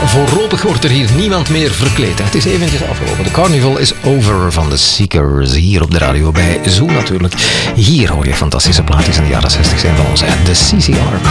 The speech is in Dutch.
Voorlopig wordt er hier niemand meer verkleed. Het is eventjes afgelopen. De carnival is over van de Seekers hier op de radio bij Zoo natuurlijk. Hier hoor je fantastische plaatjes in de jaren 60 zijn van ons. De CCR.